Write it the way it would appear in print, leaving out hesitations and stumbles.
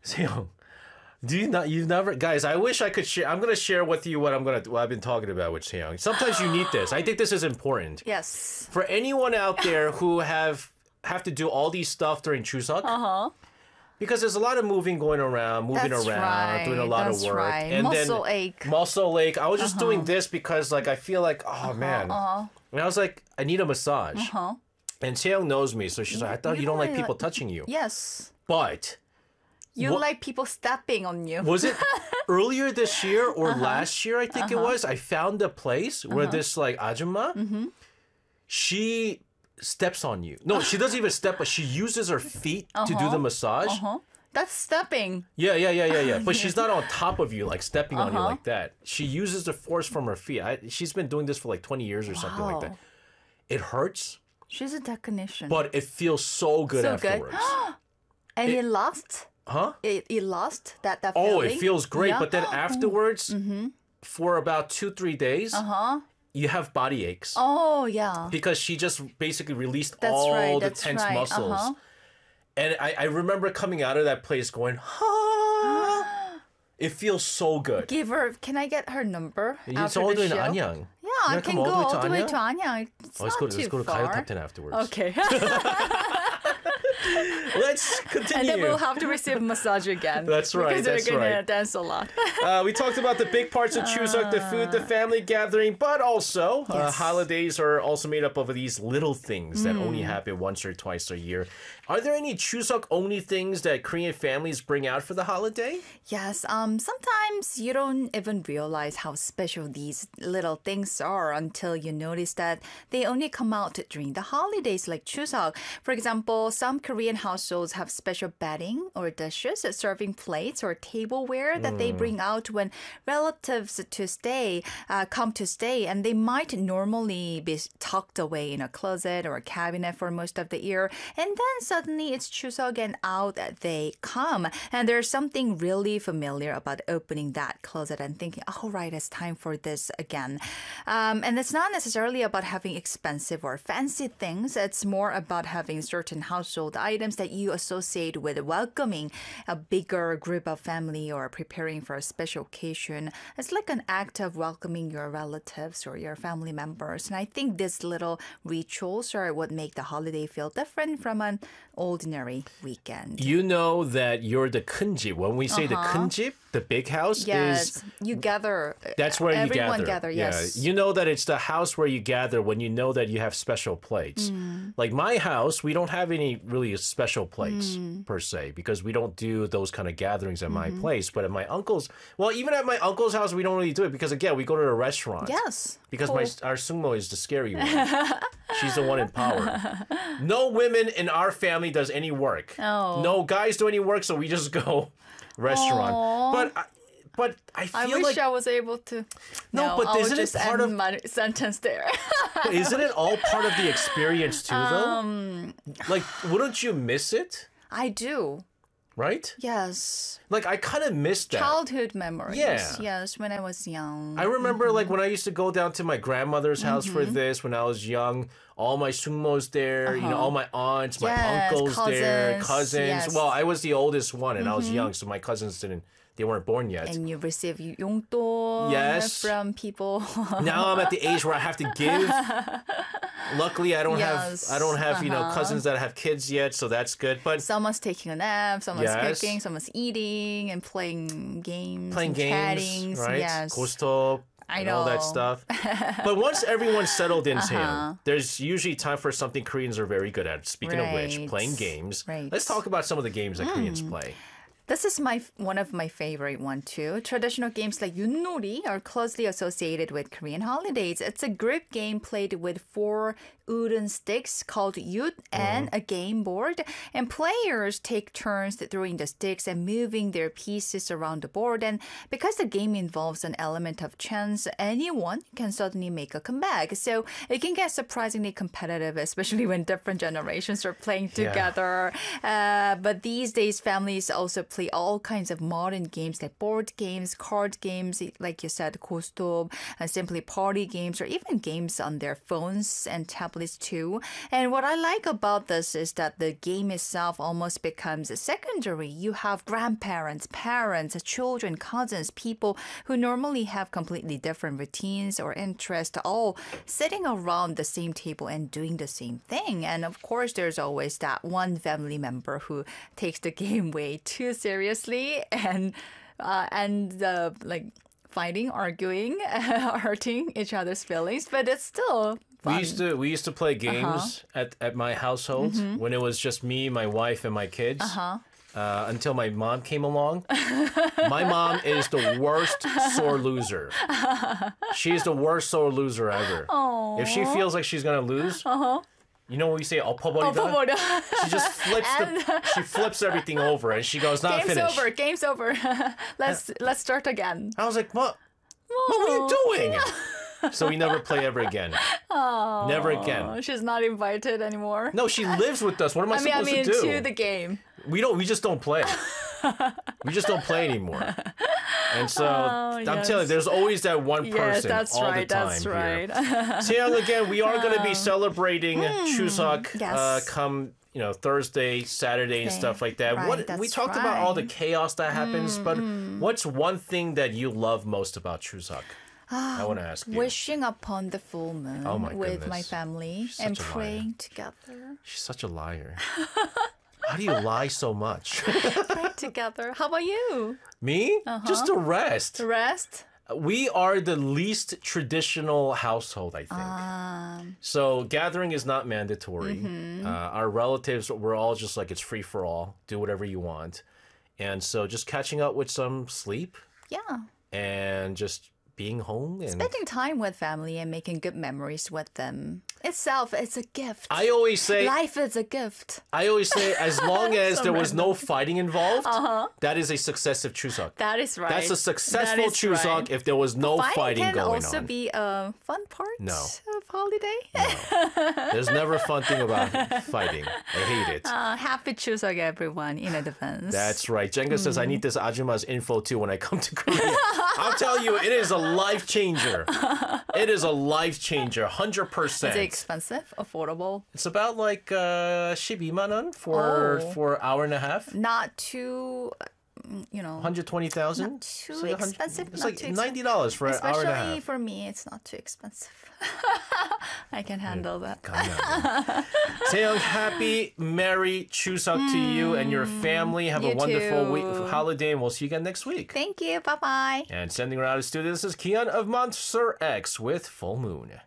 Seong, do you not? You've never, guys. I wish I could share. I'm gonna share with you what I've been talking about with Seong. Sometimes you need this. I think this is important. Yes. For anyone out there who have to do all these stuff during Chuseok. Because there's a lot of moving going around, doing a lot of work. Right. And Muscle then ache. muscle ache. I was just doing this because like I feel like, oh man. And I was like, I need a massage. And Seong knows me, so she's like, I thought you don't like people touching you. Yes. But You like people stepping on you. was it earlier this year or last year, I think it was, I found a place where this like ajumma, she steps on you. No, she doesn't even step, but she uses her feet to do the massage. That's stepping. Yeah. But she's not on top of you, like stepping on you like that. She uses the force from her feet. She's been doing this for like 20 years or something like that. It hurts, She's a technician. but it feels so good So good. afterwards. And it lasts? Huh? It lost that Oh, feeling? it feels great. Yeah. But then afterwards, for about 2-3 days, you have body aches. Oh, yeah. Because she just basically released That's all right, the that's tense right. muscles. And I remember coming out of that place going, ah. It feels so good. Give her, can I get her number It's after all the the way in show? Anyang. Yeah, I can go all the way to Anyang. It's Let's not go, too let's go to far. Gayo Top 10 afterwards. Okay. Let's continue. And then we'll have to receive a massage again. That's right, Because that's we're going right. to dance a lot. We talked about the big parts of Chuseok, the food, the family gathering, but also holidays are also made up of these little things that only happen once or twice a year. Are there any Chuseok-only things that Korean families bring out for the holiday? Yes, sometimes you don't even realize how special these little things are until you notice that they only come out during the holidays like Chuseok. For example, some Korean households have special bedding or dishes, serving plates or tableware that they bring out when relatives come to stay, and they might normally be tucked away in a closet or a cabinet for most of the year, and then suddenly it's Chuseok and out they come. And there's something really familiar about opening that closet and thinking, oh, right, it's time for this again. And it's not necessarily about having expensive or fancy things. It's more about having certain household items that you associate with welcoming a bigger group of family or preparing for a special occasion. It's like an act of welcoming your relatives or your family members. And I think these little rituals are what make the holiday feel different from an ordinary weekend. You know that you're the 큰집. When we say the 큰집, the big house Yes, is... you gather. That's where you everyone gather. Yes. Yeah. You know that it's the house where you gather when you know that you have special plates. Like my house, we don't have any really special plates per se because we don't do those kind of gatherings at my place. But at my uncle's, well, even at my uncle's house, we don't really do it because again, we go to a restaurant. Yes. Because our sungmo is the scary one. She's the one in power. No women in our family does any work. Oh. No guys do any work, so we just go restaurant. But I feel I wish like I was able to. No, but I'll isn't it just part end of- my sentence there? isn't it all part of the experience too, though? Like, wouldn't you miss it? I do. Right? Yes. Like, I kind of missed that. Childhood memories. Yeah. Yes, when I was young. I remember, like, when I used to go down to my grandmother's house for this when I was young, all my sungmos there, you know, all my aunts, my Yes, uncles there, cousins, cousins. yes. Well, I was the oldest one, and I was young, so my cousins they weren't born yet. And you receive 용돈 Yes. from people. Now I'm at the age where I have to give. Luckily, I don't Yes. have you know cousins that have kids yet, so that's good. But Someone's taking a nap, someone's Yes. cooking, someone's eating and playing games. playing and games, chatting. right? Yes. Ghost I and all that know. stuff. But once everyone's settled in Seoul, there's usually time for something Koreans are very good at. Speaking of which, Right. playing games. Right. Let's talk about some of the games that Koreans play. This is one of my favorite one too. Traditional games like Yunori are closely associated with Korean holidays. It's a group game played with 4 wooden sticks called yut and a game board. And players take turns throwing the sticks and moving their pieces around the board. And because the game involves an element of chance, anyone can suddenly make a comeback. So it can get surprisingly competitive, especially when different generations are playing Yeah. together. But these days, families also play all kinds of modern games like board games, card games, like you said, Kostob, and simply party games, or even games on their phones and tablets too. And what I like about this is that the game itself almost becomes secondary. You have grandparents, parents, children, cousins, people who normally have completely different routines or interests, all sitting around the same table and doing the same thing. And of course, there's always that one family member who takes the game way too seriously and like fighting, arguing, hurting each other's feelings. But it's still fun. We used to play games at my household when it was just me, my wife, and my kids. Until my mom came along. My mom is the worst sore loser. She's the worst sore loser ever. Aww. If she feels like she's gonna lose, you know when we say "엎어버리다"? She just flips everything over and she goes, "Not finished." Game's over. Let's start again. I was like, "What? What were you doing?" So we never play ever again. Never again. She's not invited anymore. No, she lives with us. What am I supposed to do? To the game. We just don't play. We just don't play anymore. And so I'm telling you, there's always that one person all the time that's right. here. Seong, again, we are going to be celebrating Chuseok come Thursday, Saturday, and stuff like that. Right, we talked about all the chaos that happens, but what's one thing that you love most about Chuseok? I want to ask you. Wishing upon the full moon with my family and praying together. She's such a liar. How do you lie so much? Pray together. How about you? Me? Just the rest. The rest? We are the least traditional household, I think. So gathering is not mandatory. Our relatives, we're all just like, it's free for all. Do whatever you want. And so just catching up with some sleep. Yeah. And just being home and spending time with family and making good memories with them itself, it's a gift. I always say life is a gift. I always say as long as there was no fighting involved, that is a successive Chuseok. That is right. That's a successful Chuseok if there was no fighting going on. Can also be a fun part of holiday. No. There's never a fun thing about fighting. I hate it. Happy Chuseok, everyone, in advance. That's right. Jenga says, I need this Ajuma's info too when I come to Korea. I'll tell you, it is a life changer. It is a life changer, 100%. Is it expensive? Affordable? It's about like 12만 원 for an hour and a half. Not too, 120,000. Not too expensive. It's like $90 for an hour and a half. Especially for me, it's not too expensive. I can handle that. Seong, happy, merry Chuseok to you and your family. Have a wonderful holiday, and we'll see you again next week. Thank you. Bye-bye. And sending her out of studio, this is Kian of Monster X with Full Moon.